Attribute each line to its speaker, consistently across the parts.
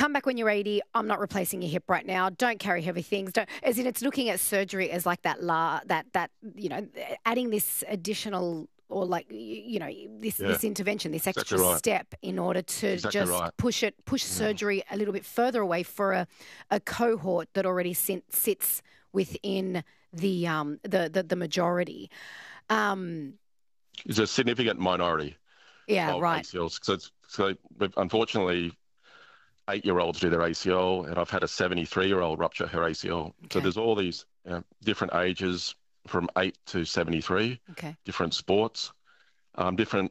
Speaker 1: come back when you're 80. I'm not replacing your hip right now. Don't carry heavy things. Don't, as in, it's looking at surgery as like adding this additional or this intervention, this extra step in order to push surgery a little bit further away for a cohort that already sits within the majority.
Speaker 2: It's a significant minority.
Speaker 1: Yeah, right.
Speaker 2: ACLs. So unfortunately, 8-year-olds do their ACL, and I've had a 73-year-old rupture her ACL. Okay. So there's all these different ages from 8 to 73, different sports, different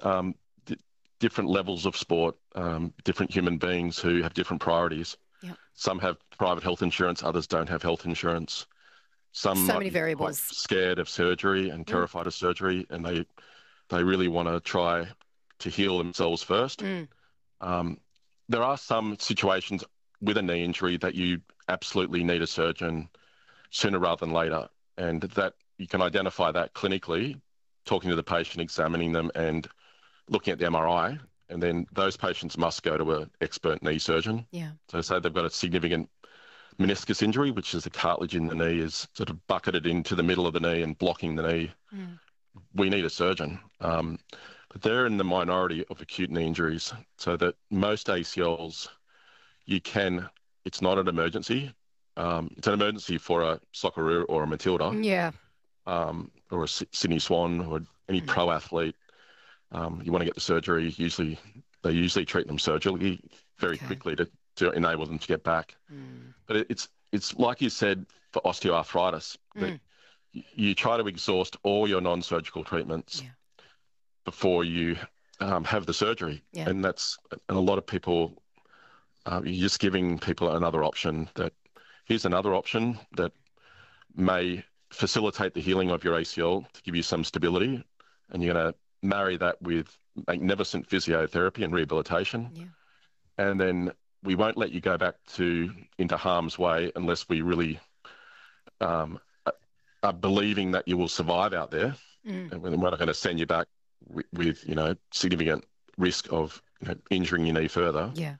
Speaker 2: levels of sport, different human beings who have different priorities. Yep. Some have private health insurance, others don't have health insurance. Some
Speaker 1: so many variables.
Speaker 2: Quite scared of surgery and terrified of surgery, and they really want to try to heal themselves first. There are some situations with a knee injury that you absolutely need a surgeon sooner rather than later, and that you can identify that clinically, talking to the patient, examining them and looking at the MRI, and then those patients must go to an expert knee surgeon. Yeah. So say they've got a significant meniscus injury, which is the cartilage in the knee is sort of bucketed into the middle of the knee and blocking the knee. We need a surgeon. But they're in the minority of acute knee injuries, so that most ACLs, it's not an emergency. It's an emergency for a Socceroo or a Matilda. Yeah. Or a Sydney Swan or any pro athlete. You want to get the surgery. They usually treat them surgically very quickly to enable them to get back. But it's like you said for osteoarthritis, that you try to exhaust all your non-surgical treatments before you have the surgery. Yeah. And a lot of people, you're just giving people another option here's another option that may facilitate the healing of your ACL to give you some stability, and you're going to marry that with magnificent physiotherapy and rehabilitation. Yeah. And then we won't let you go back into harm's way unless we really are believing that you will survive out there. And we're not going to send you back with significant risk of injuring your knee further. Yeah.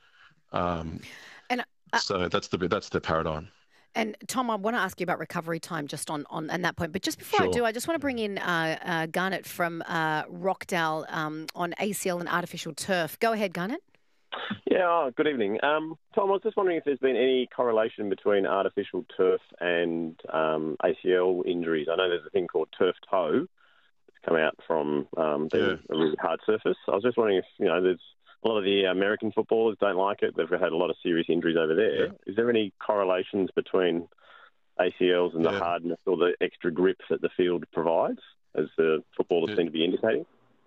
Speaker 2: So that's the paradigm.
Speaker 1: And Tom, I want to ask you about recovery time just on that point. But just before I do, I just want to bring in Garnet from Rockdale on ACL and artificial turf. Go ahead, Garnet.
Speaker 3: Yeah, good evening. Tom, I was just wondering if there's been any correlation between artificial turf and ACL injuries. I know there's a thing called turf toe that's come out from a really hard surface. I was just wondering if, there's a lot of the American footballers don't like it. They've had a lot of serious injuries over there. Yeah. Is there any correlations between ACLs and the hardness or the extra grip that the field provides, as the footballers seem to be indicating?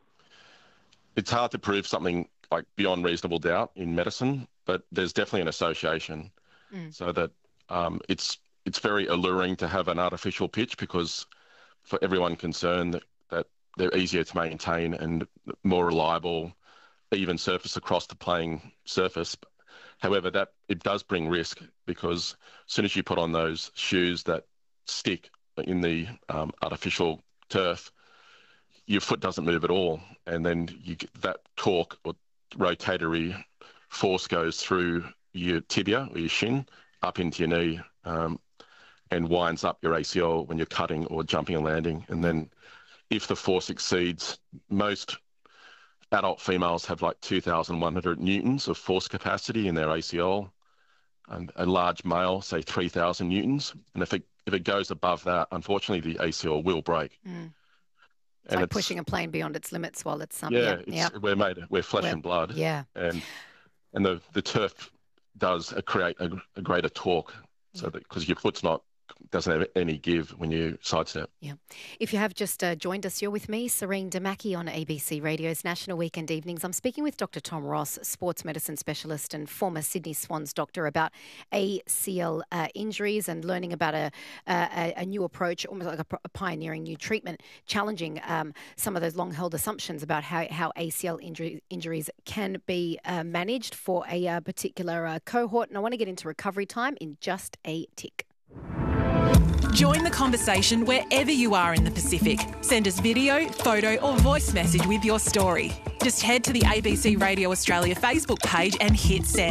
Speaker 2: It's hard to prove something like beyond reasonable doubt in medicine, but there's definitely an association. So that it's very alluring to have an artificial pitch, because for everyone concerned that they're easier to maintain and more reliable, even surface across the playing surface. However, that it does bring risk, because as soon as you put on those shoes that stick in the artificial turf, your foot doesn't move at all, and then you get that torque or rotatory force goes through your tibia or your shin up into your knee, and winds up your ACL when you're cutting or jumping and landing. And then if the force exceeds, most adult females have like 2,100 newtons of force capacity in their ACL, and a large male, say 3,000 newtons. And if it goes above that, unfortunately, the ACL will break.
Speaker 1: It's like pushing a plane beyond its limits while it's
Speaker 2: we're flesh and blood. Yeah, and the turf does create a greater torque, so that because your foot's doesn't have any give when you sidestep. Yeah.
Speaker 1: If you have just joined us, you're with me, Serene Damaki, on ABC Radio's National Weekend Evenings. I'm speaking with Dr. Tom Ross, sports medicine specialist and former Sydney Swans doctor, about ACL injuries and learning about a new approach, almost like a pioneering new treatment, challenging some of those long-held assumptions about how ACL injuries can be managed for a particular cohort. And I want to get into recovery time in just a tick.
Speaker 4: Join the conversation wherever you are in the Pacific. Send us video, photo or voice message with your story. Just head to the ABC Radio Australia Facebook page and hit send.